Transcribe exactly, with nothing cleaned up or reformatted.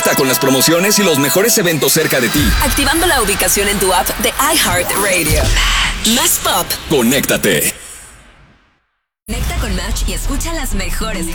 Conecta con las promociones y los mejores eventos cerca de ti. Activando la ubicación en tu app de iHeartRadio. Más pop. Conéctate. Conecta con Match y escucha las mejores